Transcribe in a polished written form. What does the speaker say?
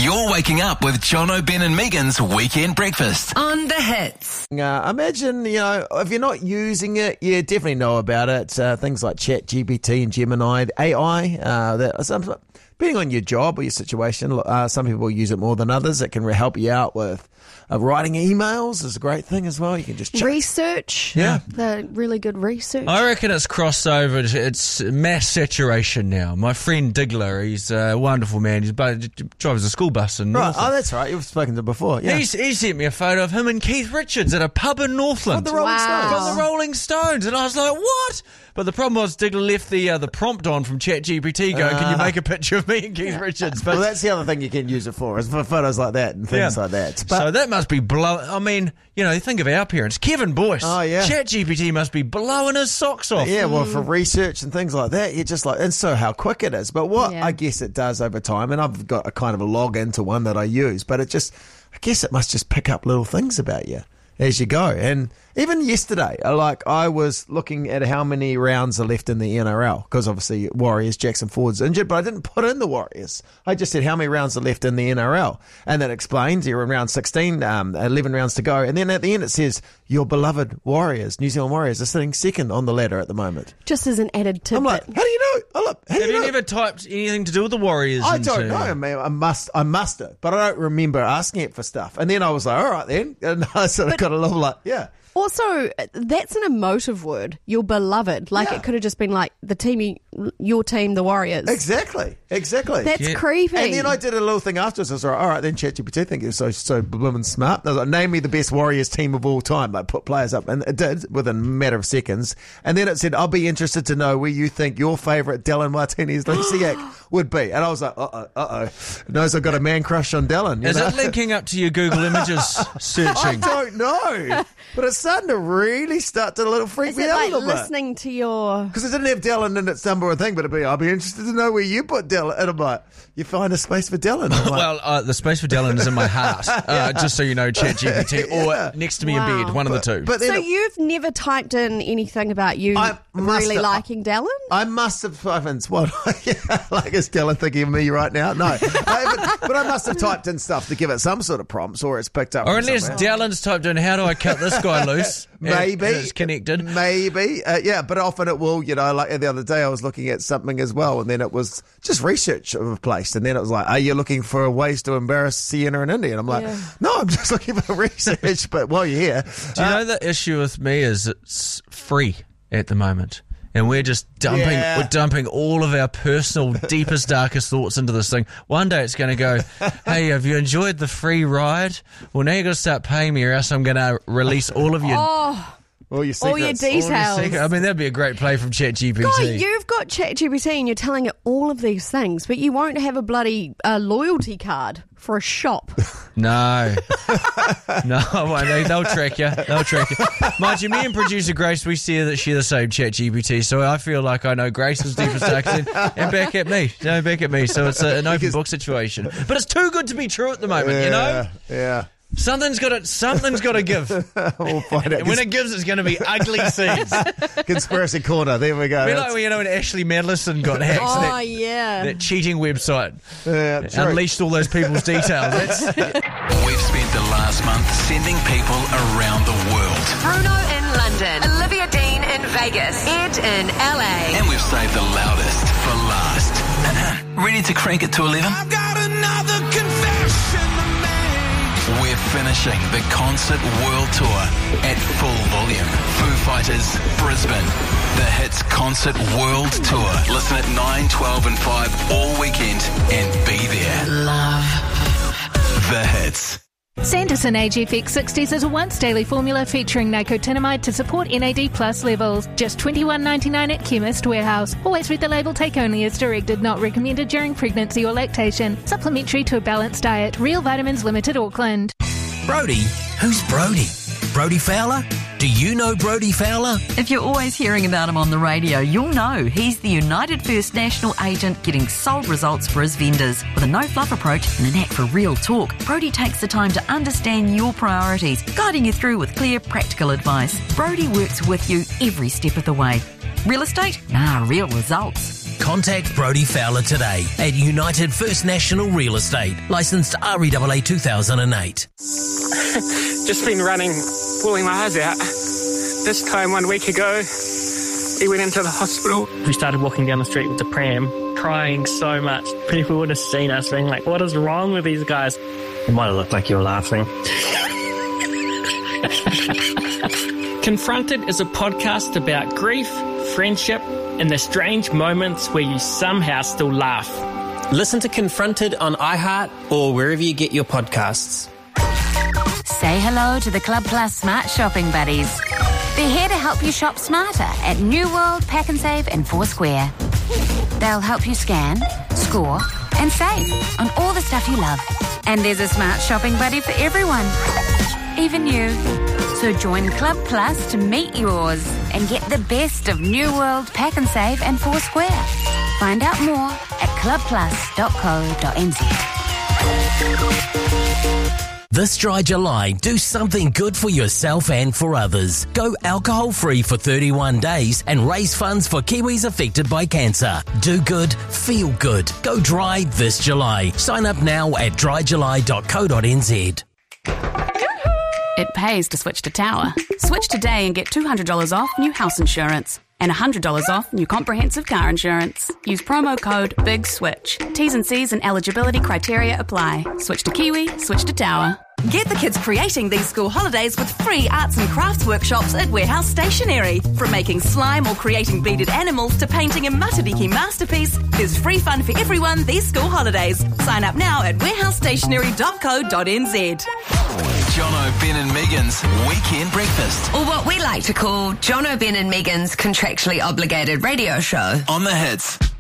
You're waking up with Jono, Ben and Megan's Weekend Breakfast on The Hits. Imagine, if you're not using it, you definitely know about it. Things like ChatGPT and Gemini, AI, depending on your job or your situation, some people use it more than others. It can help you out with writing emails is a great thing as well. You can just research. Yeah. The really good research. I reckon it's crossed over. It's mass saturation now. My friend Diggler, he's a wonderful man. He drives a school bus in Right. Northland. Oh, that's right. You've spoken to before. Yeah. He sent me a photo of him and Keith Richards at a pub in Northland. From the Rolling Stones. From the Rolling Stones. And I was like, what? But the problem was Diggler left the prompt on from ChatGPT going, can you make a picture of me and Keith Richards? But Well, that's the other thing you can use it for, is for photos like that and things like that. But so that must be think of our parents. Kevin Boyce. Oh, yeah. ChatGPT must be blowing his socks off. yeah, well, for research and things like that, you're just like, and so how quick it is. But what I guess it does over time, and I've got a kind of a log into one that I use, but I guess it must just pick up little things about you as you go. And even yesterday, I was looking at how many rounds are left in the NRL, because obviously Warriors, Jackson Ford's injured, but I didn't put in the Warriors. I just said how many rounds are left in the NRL. And that explains you're in round 16, 11 rounds to go. And then at the end it says your beloved Warriors, New Zealand Warriors, are sitting second on the ladder at the moment. Just as an added tidbit. I'm like, how do you know? Have you never typed anything to do with the Warriors? I don't know. I mean, I must have, but I don't remember asking it for stuff. And then I was like, all right then. And I sort of got a little yeah. Also, that's an emotive word. Your beloved. It could have just been like your team, the Warriors. Exactly. That's creepy. And then I did a little thing afterwards. I was like, all right, then ChatGPT think you're so blooming smart. I was like, name me the best Warriors team of all time. Put players up. And it did within a matter of seconds. And then it said, I'll be interested to know where you think your favourite Dallin Martinez-Luciak would be. And I was like, uh-oh. Knows I've got a man crush on Dallin. Is it linking up to your Google Images searching? I don't know. But it's starting to really freak Is me it out like a little bit. listening to your... Because it didn't have Dallin in its number one thing, but I'll be interested to know where you put Dallin. And I'm like, you find a space for Dallin. Well, the space for Dallin is in my heart, just so you know, ChatGPT, or next to me in bed, one of the two. But then so you've never typed in anything about you really liking Dallin? I must have typed in, is Dallin thinking of me right now? No. But I must have typed in stuff to give it some sort of prompts, or it's picked up. Or unless Dallin's typed in, how do I cut this guy loose? Maybe. And it's connected. Maybe. But often it will, like the other day I was looking at something as well, and then it was just research of a place, and then it was like, are you looking for ways to embarrass Sienna and Indy? And I'm like, no, I'm just looking for research, but while you're here. Do you know the issue with me is it's free at the moment. And we're just dumping all of our personal, deepest, darkest thoughts into this thing. One day it's going to go, hey, have you enjoyed the free ride? Well, now you've got to start paying me, or else I'm going to release all of your... All your secrets. All your details. I mean, that'd be a great play from ChatGPT. God, you've got ChatGPT and you're telling it all of these things, but you won't have a bloody loyalty card for a shop. No. No, I won't. They'll track you. Mind you, me and producer Grace, we share the same ChatGPT, so I feel like I know Grace's deepest darkest and back at me. So it's an open book situation. But it's too good to be true at the moment, you know? Yeah. Something's got to give. We'll find out. And when it gives, it's going to be ugly scenes. Conspiracy Corner. There we go. Be like when Ashley Madison got hacked. That cheating website. Unleashed all those people's details. We've spent the last month sending people around the world. Bruno in London, Olivia Dean in Vegas, Ed in LA. And we've saved the loudest for last. Ready to crank it to 11? I've got another confession to make. We're finishing the concert world tour at full volume. Foo Fighters, Brisbane. The Hits Concert World Tour. Listen at 9, 12 and 5 all weekend and be there. Love. The Hits. Sanderson AGFX 60s is a once-daily formula featuring nicotinamide to support NAD+ levels. Just $21.99 at Chemist Warehouse. Always read the label, take only as directed, not recommended during pregnancy or lactation. Supplementary to a balanced diet. Real Vitamins Limited, Auckland. Brodie? Who's Brodie? Brodie Fowler? Do you know Brodie Fowler? If you're always hearing about him on the radio, you'll know he's the United First National agent getting sold results for his vendors. With a no-fluff approach and a knack for real talk, Brodie takes the time to understand your priorities, guiding you through with clear, practical advice. Brodie works with you every step of the way. Real estate? Nah, real results. contact Brodie Fowler today at United First National Real Estate, licensed REAA 2008. Just been running, pulling my eyes out. This time 1 week ago, he went into the hospital. We started walking down the street with the pram, crying so much. People would have seen us being like, what is wrong with these guys? It might have looked like you were laughing. Confronted is a podcast about grief, friendship, and the strange moments where you somehow still laugh. Listen to Confronted on iHeart or wherever you get your podcasts. Say hello to the Club Plus Smart Shopping Buddies. They're here to help you shop smarter at New World, Pack and Save and Foursquare. They'll help you scan, score and save on all the stuff you love. And there's a smart shopping buddy for everyone, even you. So join Club Plus to meet yours and get the best of New World, Pack and Save and Foursquare. Find out more at clubplus.co.nz. This dry July, do something good for yourself and for others. Go alcohol-free for 31 days and raise funds for Kiwis affected by cancer. Do good, feel good. Go dry this July. Sign up now at dryjuly.co.nz. It pays to switch to Tower. Switch today and get $200 off new house insurance and $100 off new comprehensive car insurance. Use promo code BIGSWITCH. T's and C's and eligibility criteria apply. Switch to Kiwi, switch to Tower. Get the kids creating these school holidays with free arts and crafts workshops at Warehouse Stationery. From making slime or creating beaded animals to painting a Matariki masterpiece, there's free fun for everyone these school holidays. Sign up now at warehousestationery.co.nz. Jono, Ben and Megan's Weekend Breakfast. Or what we like to call Jono, Ben and Megan's contractually obligated radio show. On the Hits.